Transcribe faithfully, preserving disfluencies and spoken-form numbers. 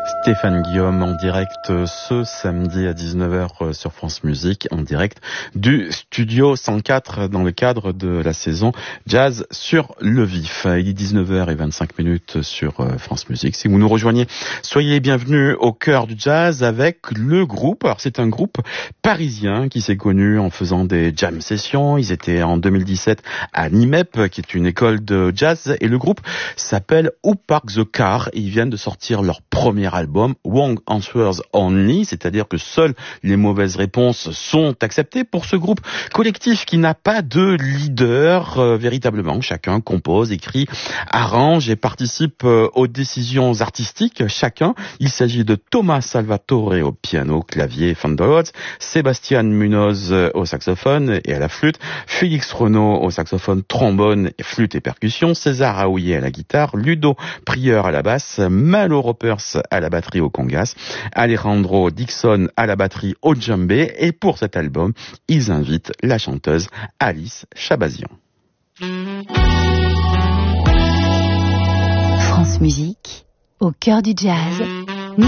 Stéphane Guillaume en direct ce samedi à dix-neuf heures sur France Musique, en direct du studio cent quatre dans le cadre de la saison Jazz sur le vif. Il est dix-neuf heures vingt-cinq minutes sur France Musique. Si vous nous rejoignez, soyez les bienvenus au cœur du jazz avec le groupe. Alors c'est un groupe parisien qui s'est connu en faisant des jam sessions. Ils étaient en deux mille dix-sept à N I M E P, qui est une école de jazz, et le groupe s'appelle Who Park the Car. Et ils viennent de sortir leur premier album. Wrong Answers Only, c'est-à-dire que seules les mauvaises réponses sont acceptées pour ce groupe collectif qui n'a pas de leader euh, véritablement. Chacun compose, écrit, arrange et participe euh, aux décisions artistiques. Chacun. Il s'agit de Thomas Salvatore au piano, clavier, Fandolotz, Sébastien Munoz au saxophone et à la flûte, Félix Renaud au saxophone, trombone, flûte et percussion, César Aouillet à la guitare, Ludo Prieur à la basse, Malo Ropers à la batterie au congas, Alejandro Dixon à la batterie au djembé, et pour cet album, ils invitent la chanteuse Alice Chabazian. France Musique, au cœur du jazz.